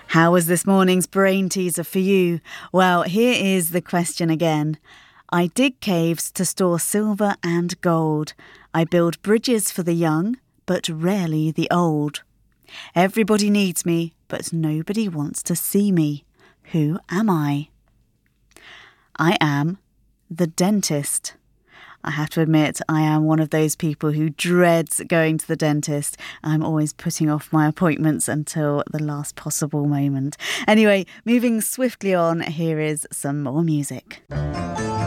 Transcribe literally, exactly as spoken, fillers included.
How was this morning's brain teaser for you? Well, here is the question again. I dig caves to store silver and gold. I build bridges for the young, but rarely the old. Everybody needs me, but nobody wants to see me. Who am I? I am the dentist. I have to admit, I am one of those people who dreads going to the dentist. I'm always putting off my appointments until the last possible moment. Anyway, moving swiftly on, here is some more music.